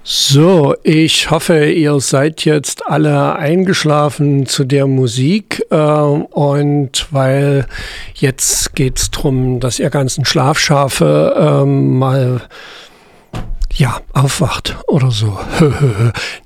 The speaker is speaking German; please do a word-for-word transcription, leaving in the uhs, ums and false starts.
So, ich hoffe, ihr seid jetzt alle eingeschlafen zu der Musik äh, und weil jetzt geht's drum, dass ihr ganzen Schlafschafe äh, mal ja aufwacht oder so.